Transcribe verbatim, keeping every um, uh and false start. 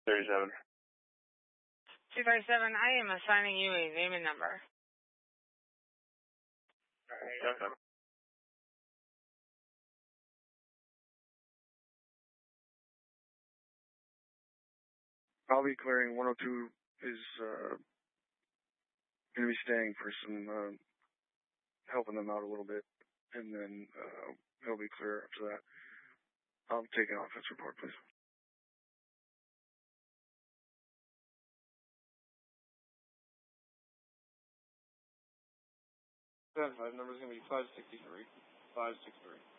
thirty-seven. two thirty-seven, I am assigning you a name and number. Alright, okay. I'll be clearing. one oh two is uh, going to be staying for some, uh, helping them out a little bit, and then uh, he'll be clear after that. I'll take an offense report, please. ten five, number's going to be five sixty-three. five six three.